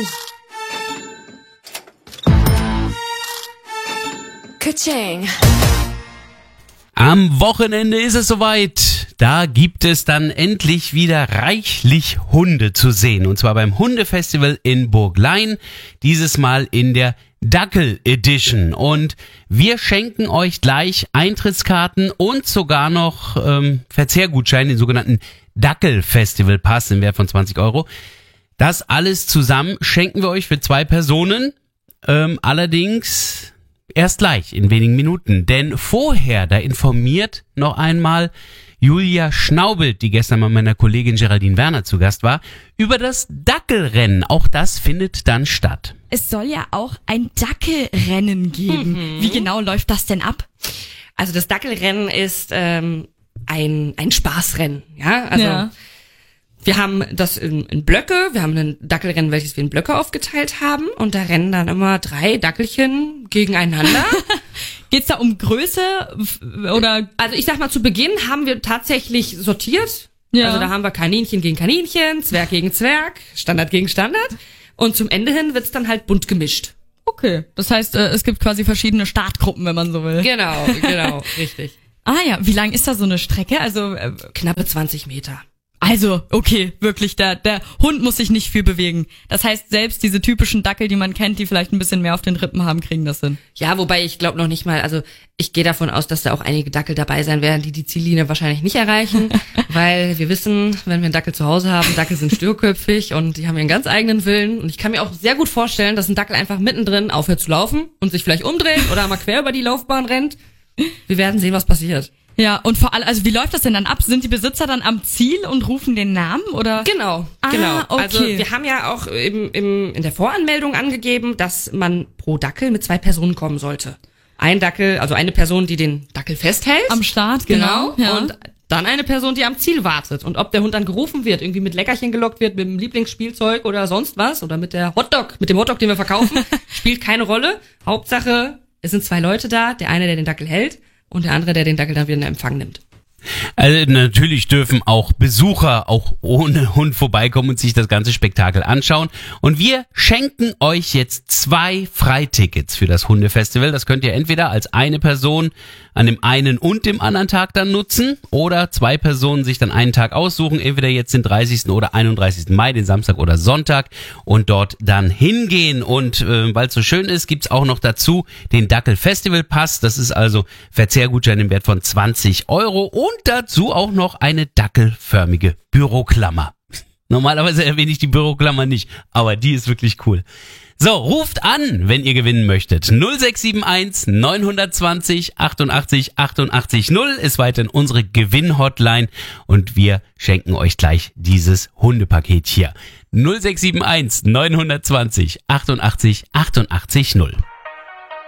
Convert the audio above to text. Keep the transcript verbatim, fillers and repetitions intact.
Ka-ching. Am Wochenende ist es soweit. Da gibt es dann endlich wieder reichlich Hunde zu sehen. Und zwar beim Hundefestival in Burglein. Dieses Mal in der Dackel Edition. Und wir schenken euch gleich Eintrittskarten und sogar noch ähm, Verzehrgutscheine, den sogenannten Dackel Festival Pass im Wert von zwanzig Euro. Das alles zusammen schenken wir euch für zwei Personen. Ähm, allerdings erst gleich in wenigen Minuten. Denn vorher, da informiert noch einmal Julia Schnaubelt, die gestern mal meiner Kollegin Geraldine Werner zu Gast war, über das Dackelrennen. Auch das findet dann statt. Es soll ja auch ein Dackelrennen geben. Mhm. Wie genau läuft das denn ab? Also das Dackelrennen ist ähm, ein ein Spaßrennen, ja. Also ja. Wir haben das in, in Blöcke, wir haben ein Dackelrennen, welches wir in Blöcke aufgeteilt haben und da rennen dann immer drei Dackelchen gegeneinander. Geht's da um Größe oder? Also ich sag mal, zu Beginn haben wir tatsächlich sortiert. Ja. Also da haben wir Kaninchen gegen Kaninchen, Zwerg gegen Zwerg, Standard gegen Standard und zum Ende hin wird's dann halt bunt gemischt. Okay, das heißt, es gibt quasi verschiedene Startgruppen, wenn man so will. Genau, genau, richtig. Ah ja, wie lang ist da so eine Strecke? Also äh, knappe zwanzig Meter. Also, okay, wirklich, der, der Hund muss sich nicht viel bewegen. Das heißt, selbst diese typischen Dackel, die man kennt, die vielleicht ein bisschen mehr auf den Rippen haben, kriegen das hin. Ja, wobei ich glaube noch nicht mal, also ich gehe davon aus, dass da auch einige Dackel dabei sein werden, die die Ziellinie wahrscheinlich nicht erreichen, weil wir wissen, wenn wir einen Dackel zu Hause haben, Dackel sind störköpfig und die haben ihren ganz eigenen Willen und ich kann mir auch sehr gut vorstellen, dass ein Dackel einfach mittendrin aufhört zu laufen und sich vielleicht umdreht oder mal quer über die Laufbahn rennt. Wir werden sehen, was passiert. Ja, und vor allem, also wie läuft das denn dann ab? Sind die Besitzer dann am Ziel und rufen den Namen oder? Genau, ah, genau. Okay. Also wir haben ja auch im, im, in der Voranmeldung angegeben, dass man pro Dackel mit zwei Personen kommen sollte. Ein Dackel, also eine Person, die den Dackel festhält. Am Start, genau. genau ja. Und dann eine Person, die am Ziel wartet. Und ob der Hund dann gerufen wird, irgendwie mit Leckerchen gelockt wird, mit dem Lieblingsspielzeug oder sonst was, oder mit der Hotdog, mit dem Hotdog, den wir verkaufen, spielt keine Rolle. Hauptsache, es sind zwei Leute da, der eine, der den Dackel hält, und der andere, der den Dackel dann wieder in Empfang nimmt. Also natürlich dürfen auch Besucher auch ohne Hund vorbeikommen und sich das ganze Spektakel anschauen. Und wir schenken euch jetzt zwei Freitickets für das Hundefestival. Das könnt ihr entweder als eine Person an dem einen und dem anderen Tag dann nutzen oder zwei Personen sich dann einen Tag aussuchen, entweder jetzt den dreißigsten oder einunddreißigsten Mai, den Samstag oder Sonntag und dort dann hingehen. Und äh, weil es so schön ist, gibt's auch noch dazu den Dackel Festival Pass. Das ist also Verzehrgutschein im Wert von zwanzig Euro und dazu auch noch eine dackelförmige Büroklammer. Normalerweise erwähne ich die Büroklammer nicht, aber die ist wirklich cool. So, ruft an, wenn ihr gewinnen möchtet. null sechs sieben eins neun zwei null achtundachtzig achtundachtzig null ist weiterhin unsere Gewinn-Hotline und wir schenken euch gleich dieses Hundepaket hier. null sechs sieben eins neun zwei null achtundachtzig achtundachtzig null.